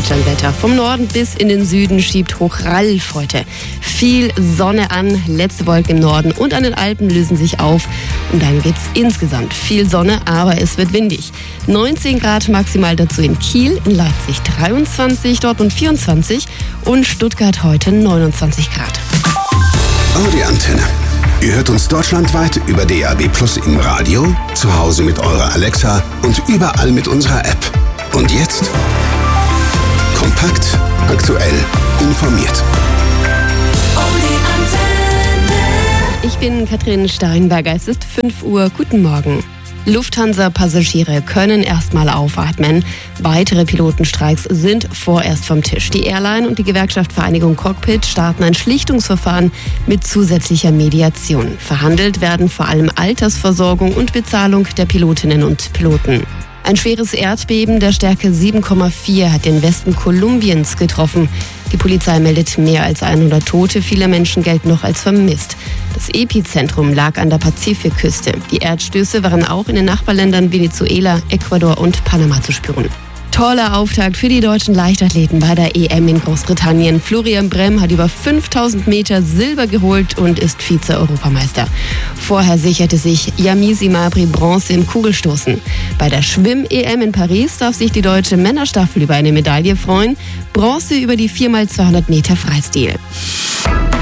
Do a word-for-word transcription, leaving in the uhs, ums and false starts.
Deutschlandwetter. Vom Norden bis in den Süden schiebt hoch Ralf heute. Viel Sonne an, letzte Wolken im Norden und an den Alpen lösen sich auf. Und dann gibt's insgesamt viel Sonne, aber es wird windig. neunzehn Grad maximal dazu in Kiel, in Leipzig dreiundzwanzig, Dortmund vierundzwanzig und Stuttgart heute neunundzwanzig Grad. Audi Antenne. Ihr hört uns deutschlandweit über D A B Plus im Radio, zu Hause mit eurer Alexa und überall mit unserer App. Und jetzt kompakt, aktuell, informiert. Ich bin Katrin Steinberger, es ist fünf Uhr, guten Morgen. Lufthansa-Passagiere können erstmal aufatmen. Weitere Pilotenstreiks sind vorerst vom Tisch. Die Airline und die Gewerkschaft Vereinigung Cockpit starten ein Schlichtungsverfahren mit zusätzlicher Mediation. Verhandelt werden vor allem Altersversorgung und Bezahlung der Pilotinnen und Piloten. Ein schweres Erdbeben der Stärke sieben Komma vier hat den Westen Kolumbiens getroffen. Die Polizei meldet mehr als hundert Tote, viele Menschen gelten noch als vermisst. Das Epizentrum lag an der Pazifikküste. Die Erdstöße waren auch in den Nachbarländern Venezuela, Ecuador und Panama zu spüren. Toller Auftakt für die deutschen Leichtathleten bei der E M in Großbritannien. Florian Brehm hat über fünftausend Meter Silber geholt und ist Vize-Europameister. Vorher sicherte sich Yamisi Mabry Bronze im Kugelstoßen. Bei der Schwimm-E M in Paris darf sich die deutsche Männerstaffel über eine Medaille freuen. Bronze über die vier mal zweihundert Meter Freistil.